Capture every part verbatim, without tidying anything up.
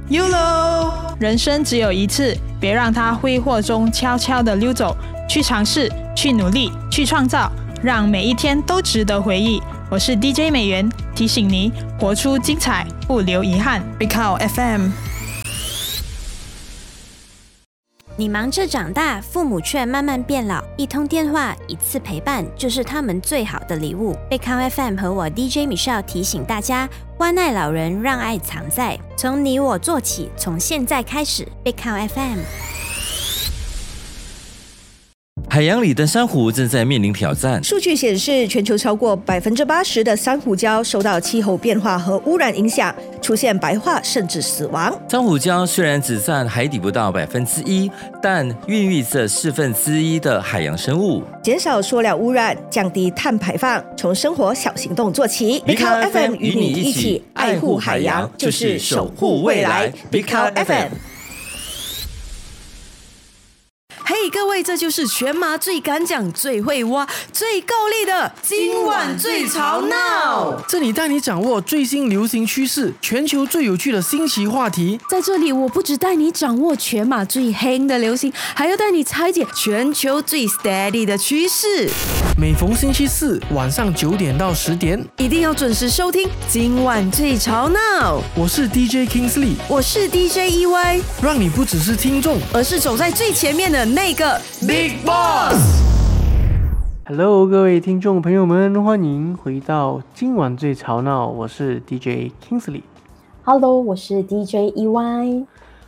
Y O L O， 人生只有一次，别让它挥霍中悄悄地溜走。去尝试，去努力，去创造，让每一天都值得回忆。我是 D J 美元，提醒你活出精彩，不留遗憾。Big Cow F M。 你忙着长大，父母却慢慢变老，一通电话，一次陪伴，就是他们最好的礼物。贝康 F M 和我 D J Michelle 提醒大家，关爱老人，让爱藏在，从你我做起，从现在开始。贝康 F M。 海洋里的珊瑚正在面临挑战。 数据显示，全球超过百分之八十的珊瑚礁受到气候变化和污染影响，出现白化甚至死亡。 珊瑚礁虽然只占海底不到百分之一，但孕育着四分之一的海洋生物。 减少塑料污染，降低碳排放，从生活小行动做起。Big Cow F M 与你一起爱护海洋，就是守护未来。Big Cow F M。嘿、hey, 各位，这就是全马最敢讲、最会挖、最够力的今晚最吵闹。 这里带你掌握最新流行趋势，全球最有趣的新奇话题。 在这里，我不只带你掌握全马最黑的流行，还要带你拆解全球最 steady 的趋势。 每逢星期四晚上九点到十点， 一定要准时收听今晚最吵闹。 我是 D J Kingsley， 我是 D J E Y， 让你不只是听众， 而是走在最前面的那个 Big Boss。Hello， 各位听众朋友们，欢迎回到今晚最吵闹，我是 D J Kingsley。Hello， 我是 D J E Y。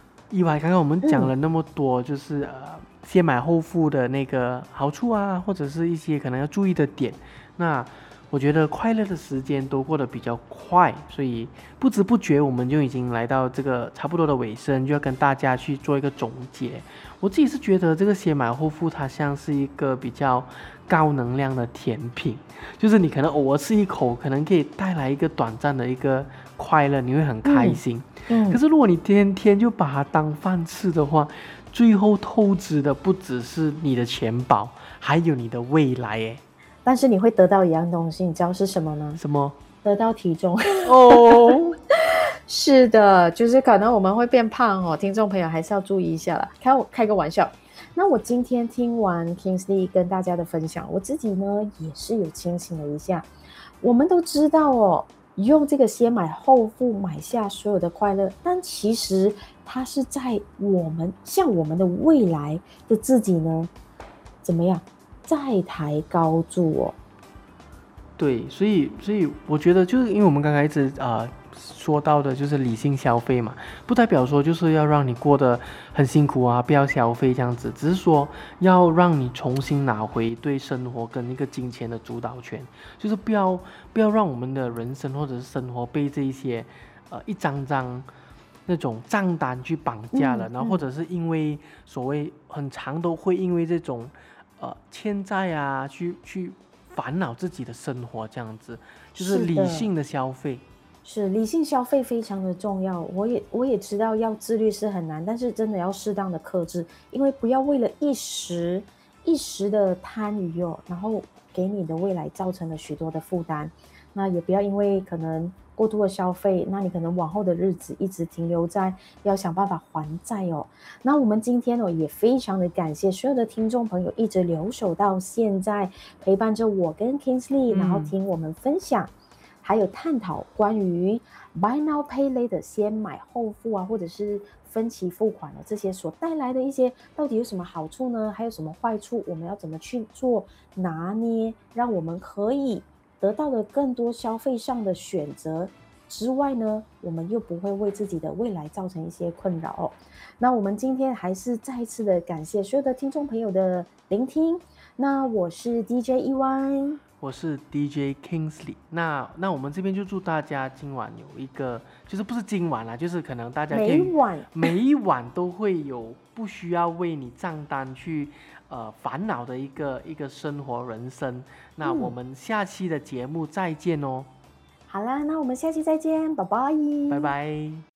E Y， 刚刚我们讲了那么多，嗯、就是呃。先买后付的那个好处啊，或者是一些可能要注意的点。那我觉得快乐的时间都过得比较快，所以不知不觉我们就已经来到这个差不多的尾声，就要跟大家去做一个总结。我自己是觉得这个先买后付它像是一个比较高能量的甜品，就是你可能偶尔吃一口，可能可以带来一个短暂的一个快乐，你会很开心。嗯嗯、可是如果你天天就把它当饭吃的话，最后透支的不只是你的钱包，还有你的未来耶。 但是你会得到一样东西，你知道是什么呢？ 什么？ 得到体重哦。 是的，就是可能我们会变胖哦，听众朋友还是要注意一下啦。开我开个玩笑。那我今天听完 Kingsley 跟大家的分享，我自己呢也是有清醒了一下。我们都知道哦，用这个先买后付买下所有的快乐，但其实它是在我们向我们的未来的自己呢，怎么样再抬高住哦？ 对，所以所以我觉得就是因为我们刚才一直呃说到的就是理性消费嘛，不代表说就是要让你过得很辛苦啊，不要消费这样子，只是说要让你重新拿回对生活跟一个金钱的主导权，就是不要不要让我们的人生或者是生活被这一些呃一张张那种账单去绑架了，嗯、然后或者是因为所谓很长都会因为这种呃欠债啊去去烦恼自己的生活，这样子就是理性的消费。 是理性消费非常的重要，我也我也知道要自律是很难，但是真的要适当的克制，因为不要为了一时一时的贪愉哦，然后给你的未来造成了许多的负担。那也不要因为可能过度的消费，那你可能往后的日子一直停留在要想办法还债哦。那我们今天哦也非常的感谢所有的听众朋友一直留守到现在，陪伴着我跟 Kingsley， 然后听我们分享。嗯还有探讨关于 Buy Now Pay Later 先买后付啊，或者是分期付款的这些所带来的一些到底有什么好处呢？还有什么坏处？我们要怎么去做拿捏，让我们可以得到的更多消费上的选择之外呢，我们又不会为自己的未来造成一些困扰哦。那我们今天还是再一次的感谢所有的听众朋友的聆听。那我是 D J E Y， 我是 D J Kingsley， 那那我们这边就祝大家今晚有一个，就是不是今晚啦，就是可能大家可以每晚每一晚都会有不需要为你账单去呃烦恼的一个一个生活人生。那我们下期的节目再见哦。 好啦，那我们下期再见，拜拜， 拜拜。